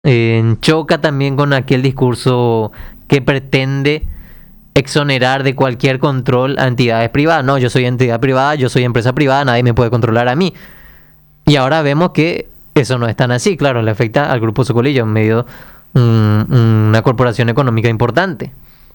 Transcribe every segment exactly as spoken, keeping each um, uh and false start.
Eh, choca también con aquel discurso que pretende exonerar de cualquier control a entidades privadas. No, yo soy entidad privada, yo soy empresa privada, nadie me puede controlar a mí. Y ahora vemos que eso no es tan así, claro, le afecta al Grupo Socolillo, en medio um, una corporación económica importante.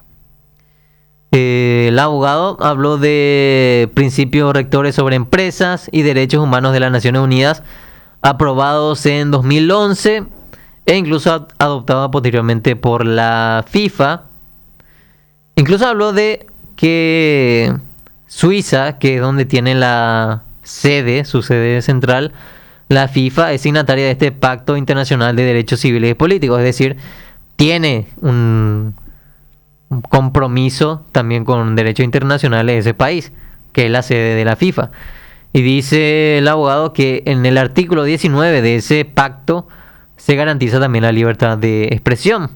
Eh, el abogado habló de principios rectores sobre empresas y derechos humanos de las Naciones Unidas, aprobados en dos mil once e incluso adoptados posteriormente por la FIFA. Incluso habló de que Suiza, que es donde tiene la sede, su sede central, la FIFA es signataria de este Pacto Internacional de Derechos Civiles y Políticos, es decir, tiene un compromiso también con derechos internacionales de ese país, que es la sede de la FIFA. Y dice el abogado que en el artículo diecinueve de ese pacto se garantiza también la libertad de expresión.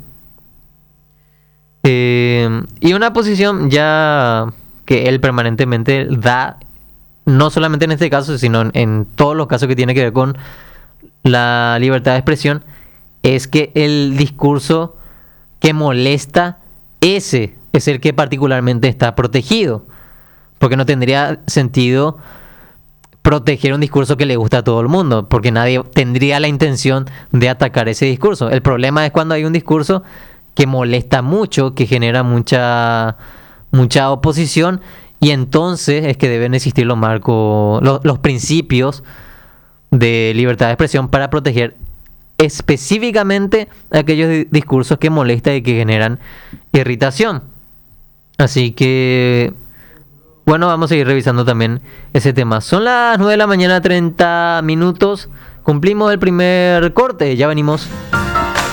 Eh, y una posición ya que él permanentemente da, no solamente en este caso, sino en, en todos los casos que tiene que ver con la libertad de expresión, es que el discurso que molesta, ese es el que particularmente está protegido, porque no tendría sentido proteger un discurso que le gusta a todo el mundo, porque nadie tendría la intención de atacar ese discurso. El problema es cuando hay un discurso que molesta mucho, que genera mucha mucha oposición, y entonces es que deben existir los marcos, los, los principios de libertad de expresión para proteger específicamente aquellos discursos que molestan y que generan irritación. Así que, bueno, vamos a seguir revisando también ese tema. Son las nueve de la mañana, treinta minutos. Cumplimos el primer corte, ya venimos.